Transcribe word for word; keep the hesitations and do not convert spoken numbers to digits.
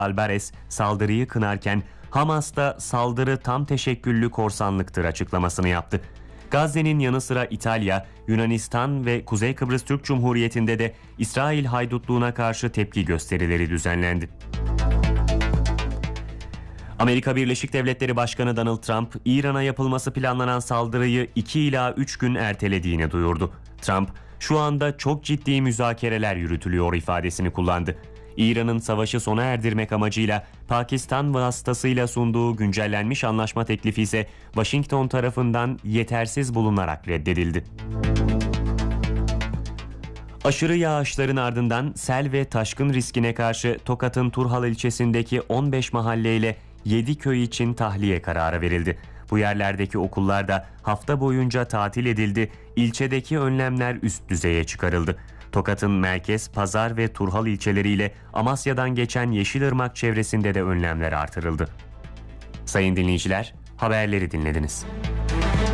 Albares saldırıyı kınarken Hamas'ta saldırı tam teşekküllü korsanlıktır açıklamasını yaptı. Gazze'nin yanı sıra İtalya, Yunanistan ve Kuzey Kıbrıs Türk Cumhuriyeti'nde de İsrail haydutluğuna karşı tepki gösterileri düzenlendi. Amerika Birleşik Devletleri Başkanı Donald Trump, İran'a yapılması planlanan saldırıyı iki ila üç gün ertelediğini duyurdu. Trump, "Şu anda çok ciddi müzakereler yürütülüyor" ifadesini kullandı. İran'ın savaşı sona erdirmek amacıyla Pakistan vasıtasıyla sunduğu güncellenmiş anlaşma teklifi ise Washington tarafından yetersiz bulunarak reddedildi. Aşırı yağışların ardından sel ve taşkın riskine karşı Tokat'ın Turhal ilçesindeki on beş mahalle ile yedi köy için tahliye kararı verildi. Bu yerlerdeki okullar da hafta boyunca tatil edildi, ilçedeki önlemler üst düzeye çıkarıldı. Tokat'ın merkez, Pazar ve Turhal ilçeleriyle Amasya'dan geçen Yeşilırmak çevresinde de önlemler artırıldı. Sayın dinleyiciler, haberleri dinlediniz.